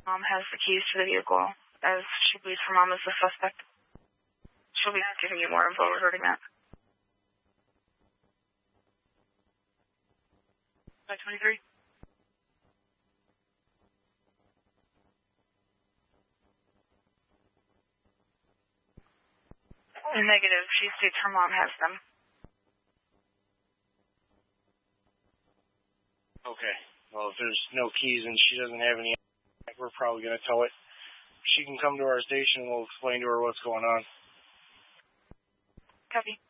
Mom has the keys to the vehicle, as she believes her mom is the suspect. She'll be giving you more info regarding that. 523. Negative. She states her mom has them. Okay. Well, if there's no keys and she doesn't have any, we're probably going to tow it. She can come to our station and we'll explain to her what's going on. Copy.